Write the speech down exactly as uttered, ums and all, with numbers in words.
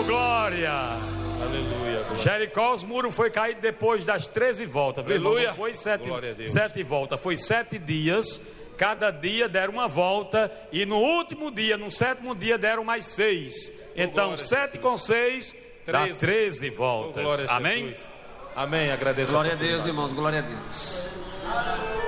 glória. Aleluia. Jericó, os muros foi caído depois das treze voltas. Aleluia. Não foi sete, Glória a Deus. sete voltas, foi sete dias. Cada dia deram uma volta. E no último dia, no sétimo dia, deram mais seis. Então, glória a sete Jesus. com seis, dá Treze. treze Oh, voltas. glória a Amém? Jesus. Amém. Agradeço. Glória a Deus, irmãos, glória a Deus.